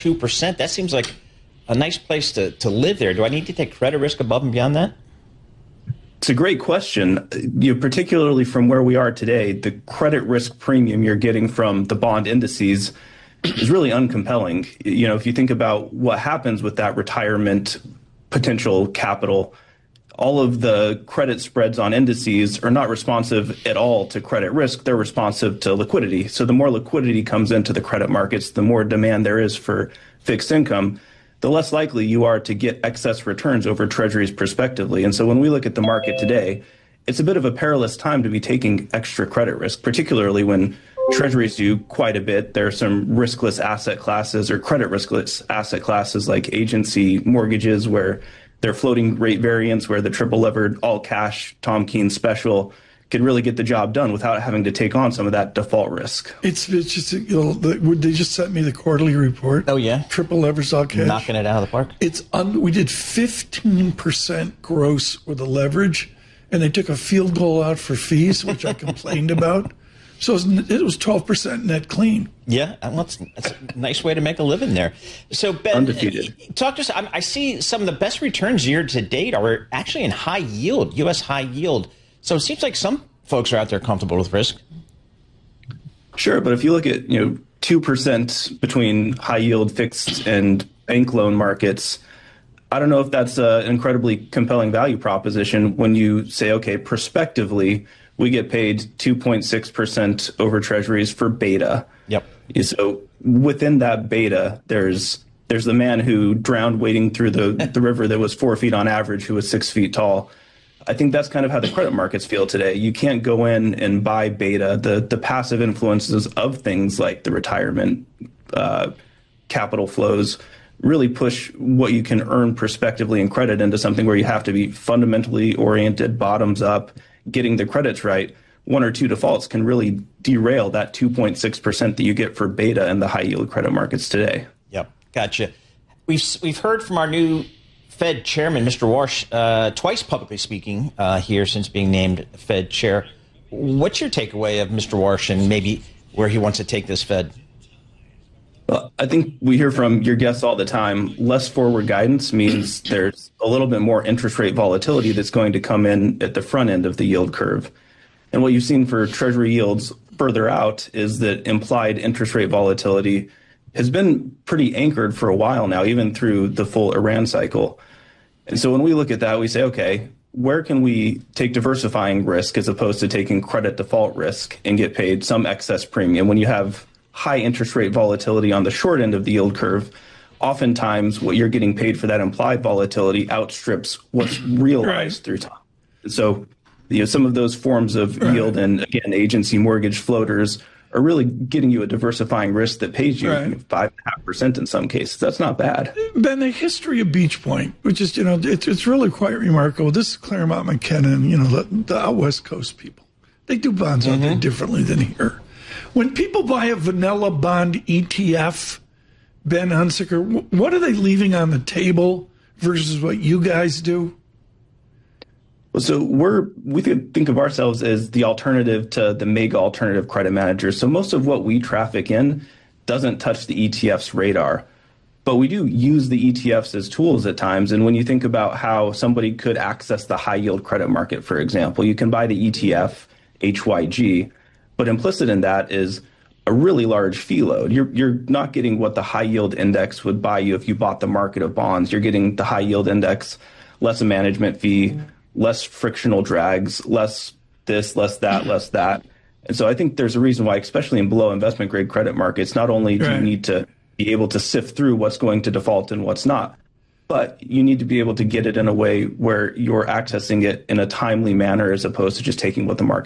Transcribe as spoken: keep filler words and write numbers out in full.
two percent. That seems like a nice place to, to live there. Do I need to take credit risk above and beyond that? It's a great question. You know, particularly from where we are today, the credit risk premium you're getting from the bond indices is really uncompelling. You know, if you think about what happens with that retirement potential capital, all of the credit spreads on indices are not responsive at all to credit risk. They're responsive to liquidity. So the more liquidity comes into the credit markets, the more demand there is for fixed income, the less likely you are to get excess returns over treasuries prospectively. And so when we look at the market today, it's a bit of a perilous time to be taking extra credit risk, particularly when treasuries do quite a bit. There are some riskless asset classes or credit riskless asset classes like agency mortgages where they're floating rate variants, where the triple levered all cash Tom Keene special could really get the job done without having to take on some of that default risk. It's, it's just, you know, they just sent me the quarterly report. Oh, yeah? Triple levers all cash. Knocking it out of the park. It's un, we did fifteen percent gross with the leverage, and they took a field goal out for fees, which I complained about. So it was, it was twelve percent net clean. Yeah, that's, that's a nice way to make a living there. So, Ben, undefeated. Talk to us. I see some of the best returns year to date are actually in high yield, U S high yield. So it seems like some folks are out there comfortable with risk. Sure, but if you look at, you know, two percent between high yield fixed and bank loan markets, I don't know if that's an incredibly compelling value proposition when you say, okay, prospectively, we get paid two point six percent over treasuries for beta. Yep. So within that beta, there's there's the man who drowned wading through the, the river that was four feet on average, who was six feet tall. I think that's kind of how the credit markets feel today. You can't go in and buy beta, the, the passive influences of things like the retirement uh, capital flows really push what you can earn prospectively in credit into something where you have to be fundamentally oriented, bottoms up, getting the credits right. One or two defaults can really derail that two point six percent that you get for beta in the high yield credit markets today. Yep, gotcha. We've, we've heard from our new Fed chairman, Mister Warsh, uh, twice publicly speaking uh, here since being named Fed chair. What's your takeaway of Mister Warsh and maybe where he wants to take this Fed? Well, I think we hear from your guests all the time. Less forward guidance means there's a little bit more interest rate volatility that's going to come in at the front end of the yield curve. And what you've seen for Treasury yields further out is that implied interest rate volatility has been pretty anchored for a while now, even through the full Iran cycle. And so when we look at that, we say, okay, where can we take diversifying risk as opposed to taking credit default risk and get paid some excess premium? When you have high interest rate volatility on the short end of the yield curve, oftentimes what you're getting paid for that implied volatility outstrips what's realized right. through time. So, you know, some of those forms of right. yield and, again, agency mortgage floaters are really getting you a diversifying risk that pays you right. five and a half percent in some cases. That's not bad. Ben, the history of Beach Point, which is, you know, it's it's really quite remarkable. This is Claremont McKenna, you know, the, the out West Coast people. They do bonds mm-hmm. out there differently than here. When people buy a vanilla bond E T F, Ben Hunsicker, what are they leaving on the table versus what you guys do? Well, so we're we think of ourselves as the alternative to the mega alternative credit managers. So most of what we traffic in doesn't touch the E T F's radar, but we do use the E T Fs as tools at times. And when you think about how somebody could access the high yield credit market, for example, you can buy the E T F H Y G, but implicit in that is a really large fee load. You're you're not getting what the high yield index would buy you if you bought the market of bonds. You're getting the high yield index, less a management fee, less frictional drags, less this, less that, less that. And so I think there's a reason why, especially in below investment grade credit markets, not only do right. you need to be able to sift through what's going to default and what's not, but you need to be able to get it in a way where you're accessing it in a timely manner as opposed to just taking what the market